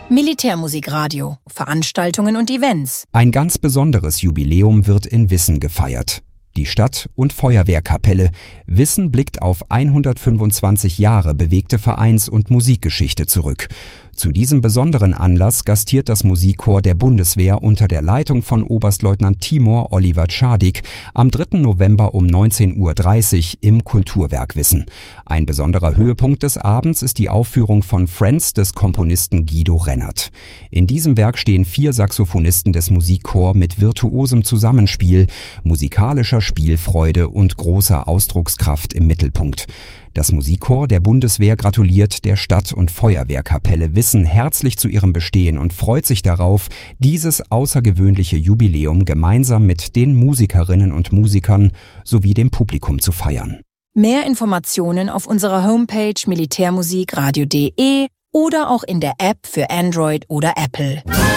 Militärmusikradio, Veranstaltungen und Events. Ein ganz besonderes Jubiläum wird in Wissen gefeiert. Die Stadt- und Feuerwehrkapelle. Wissen blickt auf 125 Jahre bewegte Vereins- und Musikgeschichte zurück. Zu diesem besonderen Anlass gastiert das Musikchor der Bundeswehr unter der Leitung von Oberstleutnant Timur Oliver Czadik am 3. November um 19:30 Uhr im Kulturwerk Wissen. Ein besonderer Höhepunkt des Abends ist die Aufführung von Friends des Komponisten Guido Rennert. In diesem Werk stehen 4 Saxophonisten des Musikchors mit virtuosem Zusammenspiel, musikalischer Spielfreude und großer Ausdruckskraft im Mittelpunkt. Das Musikchor der Bundeswehr gratuliert der Stadt- und Feuerwehrkapelle Wissen herzlich zu ihrem Bestehen und freut sich darauf, dieses außergewöhnliche Jubiläum gemeinsam mit den Musikerinnen und Musikern sowie dem Publikum zu feiern. Mehr Informationen auf unserer Homepage militärmusikradio.de oder auch in der App für Android oder Apple.